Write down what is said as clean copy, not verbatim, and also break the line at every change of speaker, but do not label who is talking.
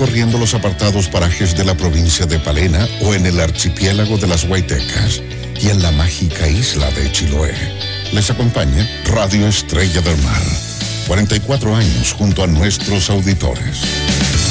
recorriendo los apartados parajes de la provincia de Palena o en el archipiélago de las Guaitecas y en la mágica isla de Chiloé. Les acompaña Radio Estrella del Mar. 44 años junto a nuestros auditores.